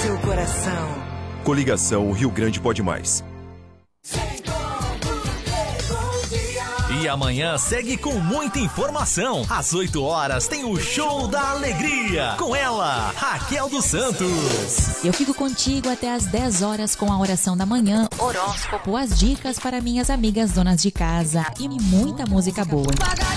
seu coração. Coligação Rio Grande Pode Mais. E amanhã segue com muita informação. Às 8 horas tem o Show da Alegria. Com ela, Raquel dos Santos. Eu fico contigo até às 10 horas com a oração da manhã, horóscopo, as dicas para minhas amigas donas de casa e muita música boa.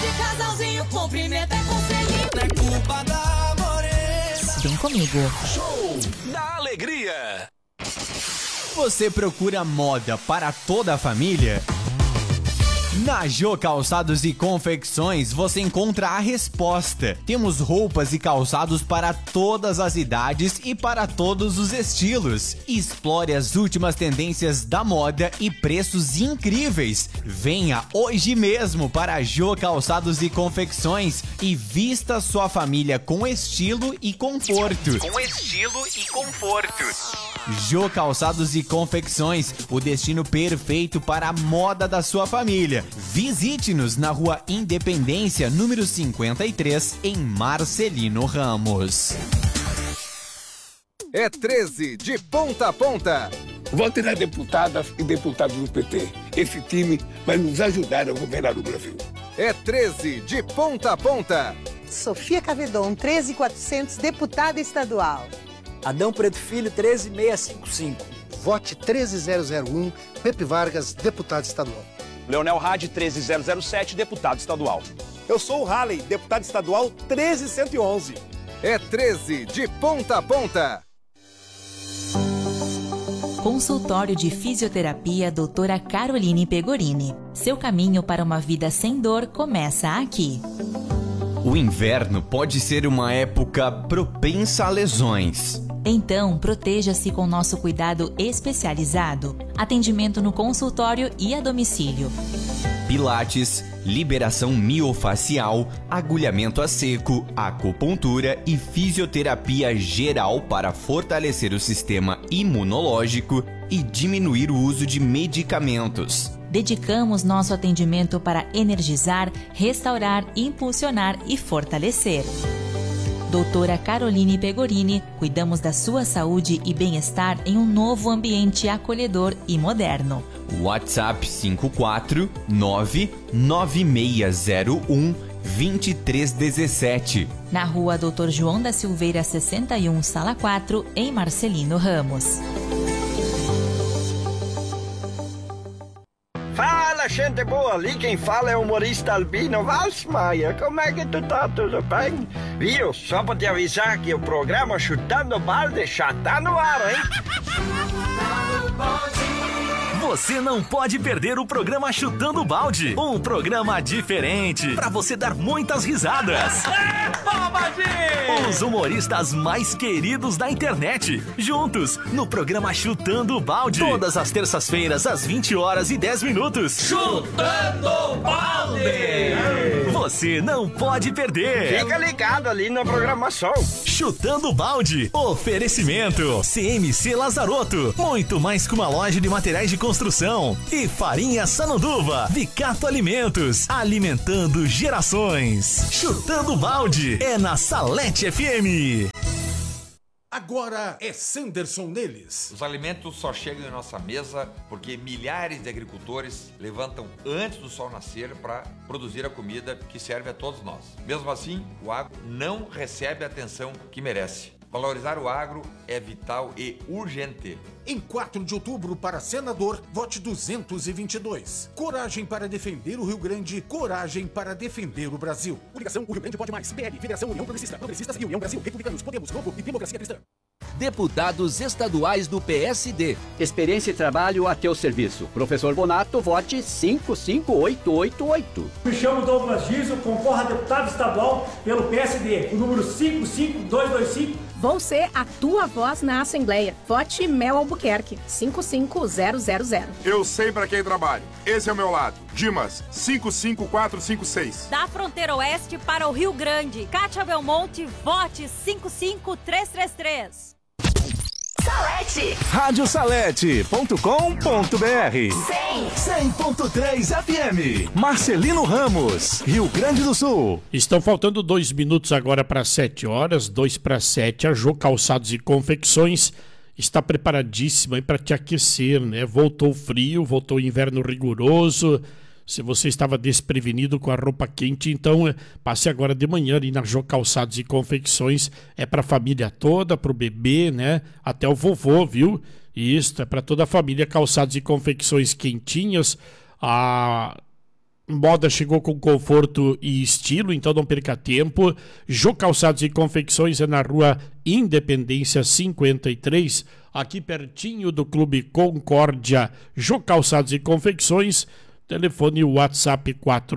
Vem comigo. Show da Alegria. Você procura moda para toda a família? Na Jô Calçados e Confecções você encontra a resposta. Temos roupas e calçados para todas as idades e para todos os estilos. Explore as últimas tendências da moda e preços incríveis. Venha hoje mesmo para a Jô Calçados e Confecções e vista sua família com estilo e conforto. Jô Calçados e Confecções, o destino perfeito para a moda da sua família. Visite-nos na Rua Independência, número 53, em Marcelino Ramos. É 13 de ponta a ponta. Vote nas deputadas e deputados do PT. Esse time vai nos ajudar a governar o Brasil. É 13 de ponta a ponta. Sofia Cavedon, 13400, deputada estadual. Adão Preto Filho, 13655. Vote 13001, Pepe Vargas, deputado estadual. Leonel Hadi, 13007, deputado estadual. Eu sou o Halley, deputado estadual 13111. É 13 de ponta a ponta. Consultório de Fisioterapia Doutora Caroline Pegorini. Seu caminho para uma vida sem dor começa aqui. O inverno pode ser uma época propensa a lesões. Então, proteja-se com nosso cuidado especializado. Atendimento no consultório e a domicílio. Pilates, liberação miofacial, agulhamento a seco, acupuntura e fisioterapia geral para fortalecer o sistema imunológico e diminuir o uso de medicamentos. Dedicamos nosso atendimento para energizar, restaurar, impulsionar e fortalecer. Doutora Caroline Pegorini, cuidamos da sua saúde e bem-estar em um novo ambiente acolhedor e moderno. WhatsApp 54996012317. Na Rua Dr. João da Silveira 61, Sala 4, em Marcelino Ramos. Fala, gente boa, ali quem fala é o humorista Albino Valsmaia. Como é que tu tá? Tudo bem? Viu? Só pra te avisar que o programa Chutando Balde já tá no ar, hein? Você não pode perder o programa Chutando Balde. Um programa diferente para você dar muitas risadas. Os humoristas mais queridos da internet. Juntos no programa Chutando Balde. Todas as terças-feiras às 20 horas e 10 minutos. Chutando Balde! Você não pode perder. Fica ligado ali na programação. Chutando Balde. Oferecimento CMC Lazarotto. Muito mais que uma loja de materiais de construção. E Farinha Sananduva. Vicato Alimentos. Alimentando gerações. Chutando Balde. É na Salete FM. Agora é Sanderson neles. Os alimentos só chegam em nossa mesa porque milhares de agricultores levantam antes do sol nascer para produzir a comida que serve a todos nós. Mesmo assim, o agro não recebe a atenção que merece. Valorizar o agro é vital e urgente. Em 4 de outubro, para senador, vote 222. Coragem para defender o Rio Grande, coragem para defender o Brasil. Coligação O Rio Grande Pode Mais. PL, Federação União Progressista, Progressistas e União Brasil, Republicanos, Podemos, Novo e Democracia Cristã. Deputados estaduais do PSD. Experiência e trabalho a teu serviço. Professor Bonato, vote 55888. Me chamo Douglas Giso, concorro a deputado estadual pelo PSD, o número 55225. Vou ser a tua voz na Assembleia. Vote Mel Albuquerque, 55000. Eu sei pra quem trabalho. Esse é o meu lado. Dimas, 55456. Da fronteira oeste para o Rio Grande. Kátia Belmonte, vote 55333. Salete. Radiosalete.com.br 100.3 FM. Marcelino Ramos, Rio Grande do Sul. Estão faltando 2 minutos agora para 7 horas, 2 para 7. A Jô Calçados e Confecções está preparadíssima para te aquecer, né? Voltou o frio, voltou o inverno rigoroso. Se você estava desprevenido com a roupa quente, então passe agora de manhã ali na Jô Calçados e Confecções. É para a família toda, para o bebê, né? Até o vovô, viu? Isso, é para toda a família. Calçados e Confecções quentinhas. A moda chegou com conforto e estilo, então não perca tempo. Jô Calçados e Confecções é na Rua Independência 53, aqui pertinho do Clube Concórdia. Jô Calçados e Confecções. Telefone WhatsApp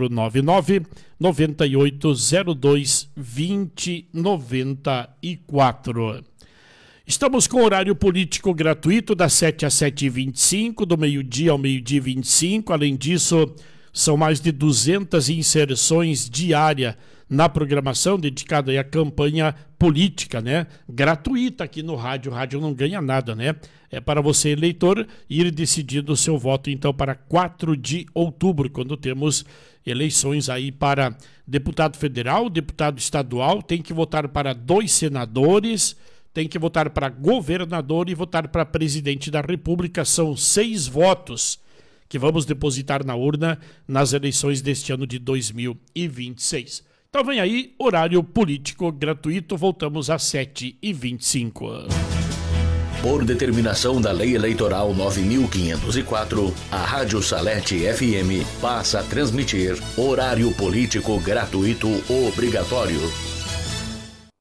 499-9802-2094. Estamos com horário político gratuito das 7 às 7h25, do meio-dia ao meio-dia 25. Além disso, são mais de 200 inserções diárias na programação dedicada à campanha política, né? Gratuita aqui no rádio. O rádio não ganha nada, né? É para você, eleitor, ir decidindo o seu voto, então, para 4 de outubro, quando temos eleições aí para deputado federal, deputado estadual. Tem que votar para 2 senadores, tem que votar para governador e votar para presidente da República. São 6 votos que vamos depositar na urna nas eleições deste ano de 2026. Então vem aí, horário político gratuito. Voltamos às 7h25. Por determinação da Lei Eleitoral 9.504, a Rádio Salete FM passa a transmitir horário político gratuito obrigatório.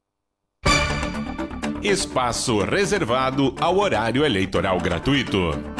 Espaço reservado ao horário eleitoral gratuito.